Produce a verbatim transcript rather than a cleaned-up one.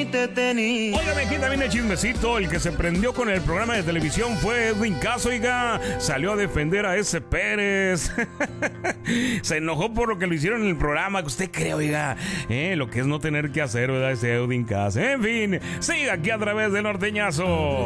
te tenía. Óigame, aquí también el chismecito. El que se prendió con el programa de televisión fue Edwin Caso, oiga. Salió a defender a ese Pérez. Se enojó por lo que lo hicieron en el programa. Que usted cree, oiga, eh, lo que es no tener que hacer, ¿verdad? Ese Edwin Caso. En fin, siga aquí a través del Norteñazo.